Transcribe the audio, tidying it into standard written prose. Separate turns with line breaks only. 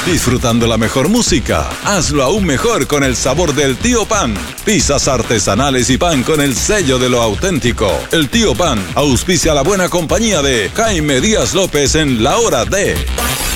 Disfrutando la mejor música, hazlo aún mejor con el sabor del Tío Pan. Pizzas artesanales y pan con el sello de lo auténtico. El Tío Pan auspicia la buena compañía de Jaime Díaz López en La Hora de...